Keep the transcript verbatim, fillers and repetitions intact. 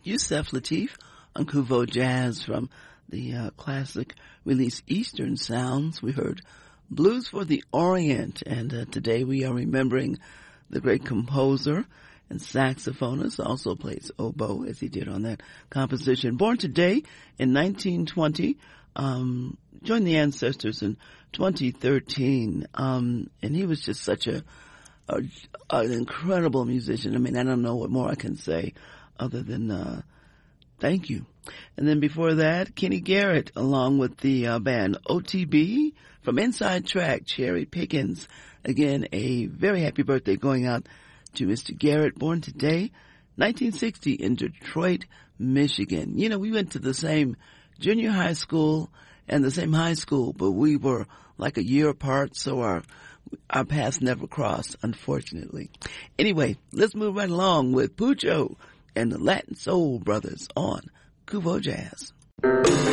Yusef Lateef on Kuvo Jazz from the uh, classic release Eastern Sounds. We heard Blues for the Orient, and uh, today we are remembering the great composer and saxophonist, also plays oboe as he did on that composition. Born today in nineteen twenty, um, joined the Ancestors in twenty thirteen, um, and he was just such a, a an incredible musician. I mean, I don't know what more I can say other than uh, thank you. And then before that, Kenny Garrett, along with the uh, band O T B from Inside Track, Cherry Pickens. Again, a very happy birthday going out to Mister Garrett, born today, nineteen sixty, in Detroit, Michigan. You know, we went to the same junior high school and the same high school, but we were like a year apart, so our our paths never crossed, unfortunately. Anyway, let's move right along with Pucho and the Latin Soul Brothers on Kuvo Jazz.